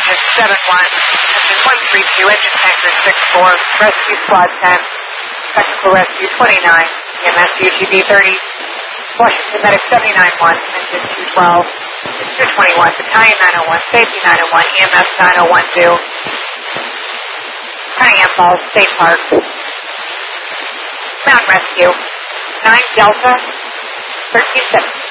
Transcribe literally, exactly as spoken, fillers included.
engine seven one, engine one three two, engine tanker six four, rescue squad ten, technical rescue twenty-nine, E M S U G B thirty, Washington Medic seventy-nine one, engine two twelve, engine two twenty-one, battalion nine oh one, safety nine oh one, E M S nine oh one two, Cunningham Falls State Park, ground rescue nine Delta thirty-six.